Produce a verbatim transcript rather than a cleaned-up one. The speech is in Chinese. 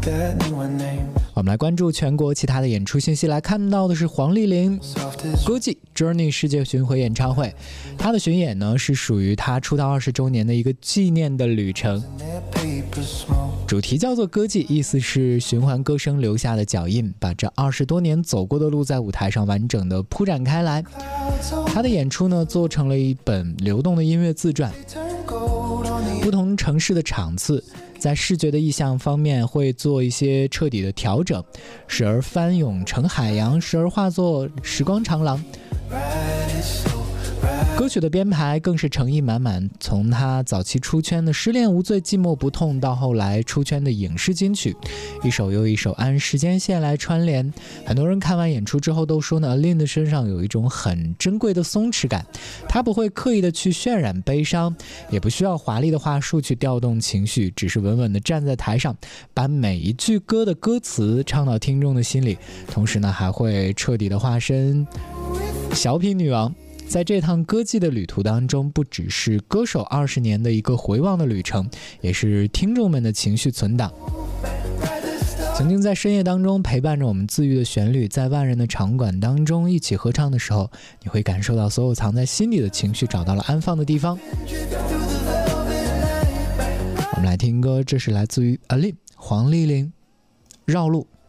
我们来关注全国其他的演出信息，来看到的是黄丽玲歌姬 Journey 世界巡回演唱会。她的巡演呢是属于她出道二十周年的一个纪念的旅程，主题叫做歌姬，意思是循环歌声留下的脚印，把这二十多年走过的路在舞台上完整的铺展开来。她的演出呢做成了一本流动的音乐自传，不同城市的场次在视觉的意象方面会做一些彻底的调整，时而翻涌成海洋，时而化作时光长廊。歌曲的编排更是诚意满满，从他早期出圈的失恋无罪寂寞不痛，到后来出圈的影视金曲，一首又一首按时间线来串联。很多人看完演出之后都说呢 Aline 的身上有一种很珍贵的松弛感，他不会刻意的去渲染悲伤，也不需要华丽的话术去调动情绪，只是稳稳的站在台上，把每一句歌的歌词唱到听众的心里，同时呢还会彻底的化身小品女王。在这趟歌姬的旅途当中，不只是歌手二十年的一个回望的旅程，也是听众们的情绪存档。曾经在深夜当中陪伴着我们自愈的旋律，在万人的场馆当中一起合唱的时候，你会感受到所有藏在心底的情绪找到了安放的地方。我们来听歌，这是来自于 Aline 黄丽玲《绕路》。